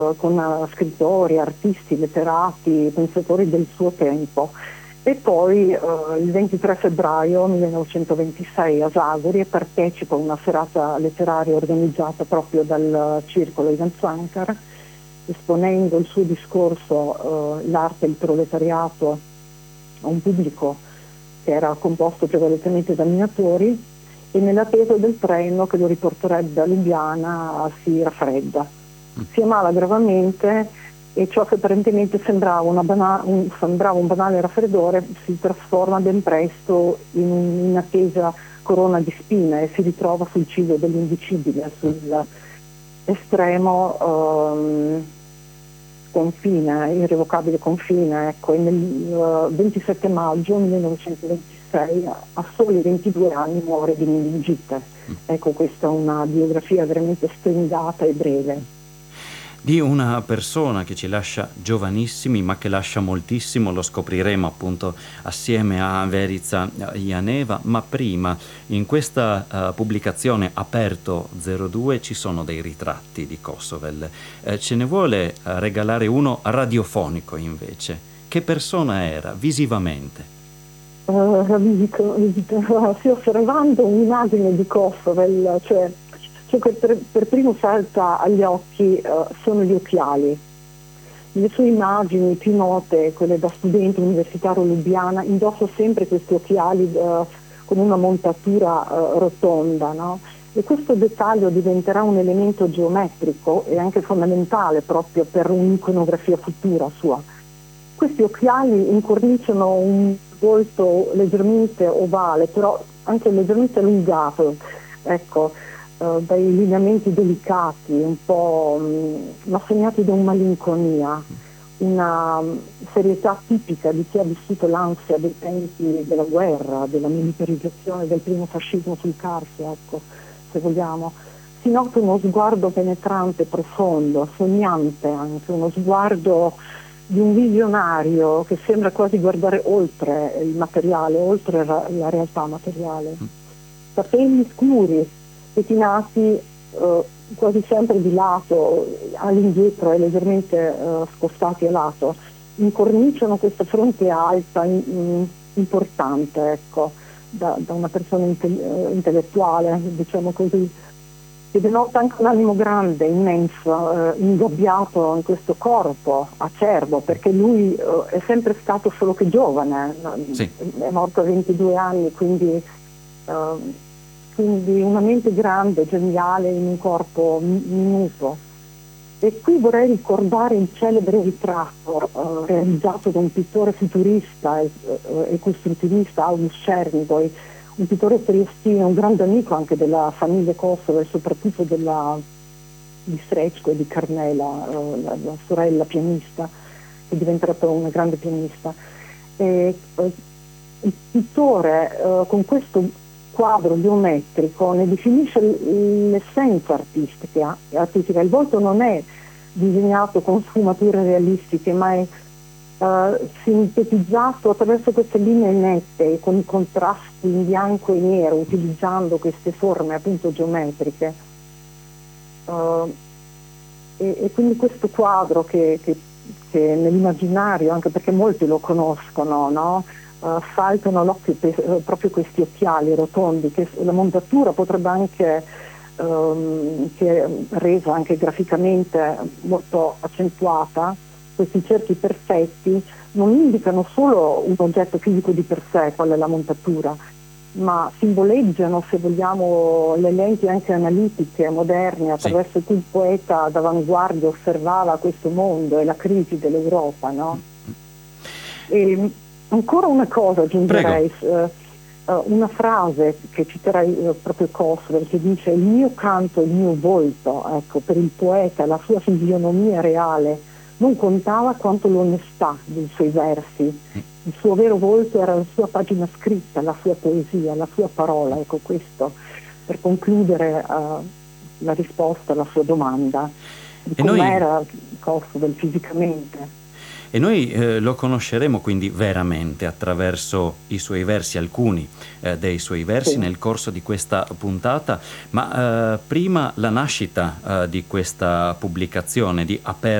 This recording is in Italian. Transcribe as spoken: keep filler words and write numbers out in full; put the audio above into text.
con uh, scrittori, artisti, letterati, pensatori del suo tempo. E poi uh, il ventitré febbraio millenovecentoventisei a Zagori partecipa a una serata letteraria organizzata proprio dal circolo Ivan Sankar, esponendo il suo discorso uh, L'arte e il proletariato a un pubblico che era composto prevalentemente da minatori, e nell'attesa del treno che lo riporterebbe a Lubiana si raffredda. Si ammala gravemente e ciò che apparentemente sembrava, una bana- un, sembrava un banale raffreddore si trasforma ben presto in un'inattesa corona di spine e si ritrova sul ciglio dell'indicibile, sull'estremo ehm, confine, irrevocabile confine. Ecco, e nel uh, ventisette maggio millenovecentoventisei, a soli ventidue anni, muore di meningite. Ecco, questa è una biografia veramente stendata e breve di una persona che ci lascia giovanissimi, ma che lascia moltissimo. Lo scopriremo appunto assieme a Verica Janeva, ma prima in questa uh, pubblicazione Aperto zero due ci sono dei ritratti di Kosovel. Eh, ce ne vuole uh, regalare uno radiofonico invece. Che persona era visivamente? Uh, sì, osservando un'immagine di Kosovel, cioè ciò che per, per primo salta agli occhi uh, sono gli occhiali. Le sue immagini più note, quelle da studente universitario a Lubiana, indossa sempre questi occhiali uh, con una montatura uh, rotonda, no? E questo dettaglio diventerà un elemento geometrico e anche fondamentale proprio per un'iconografia futura sua. Questi occhiali incorniciano un volto leggermente ovale, però anche leggermente allungato, ecco, Uh, dai lineamenti delicati, un po' um, ma segnati da una malinconia, una um, serietà tipica di chi ha vissuto l'ansia dei tempi della guerra, della militarizzazione, del primo fascismo sul Carso, ecco, se vogliamo. Si nota uno sguardo penetrante, profondo, sognante anche, uno sguardo di un visionario che sembra quasi guardare oltre il materiale, oltre la realtà materiale. Capelli scuri, pettinati eh, quasi sempre di lato, all'indietro e leggermente eh, spostati a lato, incorniciano questa fronte alta, in, in, importante, ecco, da, da una persona inte- intellettuale, diciamo così, che denota anche un animo grande, immenso, eh, ingabbiato in questo corpo acerbo, perché lui eh, è sempre stato solo che giovane, Sì. È morto a ventidue anni, quindi... Eh, quindi una mente grande, geniale, in un corpo minuto. E qui vorrei ricordare il celebre ritratto eh, realizzato da un pittore futurista e, e costruttivista, August Cernigoj, un pittore triestino, un grande amico anche della famiglia Kosovo e soprattutto della, di Srećko e di Carmela, eh, la, la sorella pianista, che diventerà poi una grande pianista. E, eh, il pittore eh, con questo quadro geometrico ne definisce l'essenza artistica. artistica. Il volto non è disegnato con sfumature realistiche, ma è uh, sintetizzato attraverso queste linee nette, con i contrasti in bianco e nero, utilizzando queste forme appunto geometriche. Uh, e, e quindi questo quadro che, che, che nell'immaginario, anche perché molti lo conoscono, no? Uh, saltano all'occhio pe- uh, proprio questi occhiali rotondi, che la montatura potrebbe anche um, che è resa anche graficamente molto accentuata. Questi cerchi perfetti non indicano solo un oggetto fisico di per sé, qual è la montatura, ma simboleggiano, se vogliamo, le lenti anche analitiche moderne attraverso sì. cui il poeta d'avanguardia osservava questo mondo e la crisi dell'Europa, no? E, ancora una cosa aggiungerei, uh, uh, una frase che citerei uh, proprio Kosovo, che dice: il mio canto, il mio volto, ecco, per il poeta, la sua fisionomia reale non contava quanto l'onestà dei suoi versi, il suo vero volto era la sua pagina scritta, la sua poesia, la sua parola, ecco, questo per concludere uh, la risposta alla sua domanda di E noi... com'era Kosovo fisicamente. E noi eh, lo conosceremo quindi veramente attraverso i suoi versi, alcuni eh, dei suoi versi Sì. nel corso di questa puntata, ma eh, prima la nascita eh, di questa pubblicazione di Aperta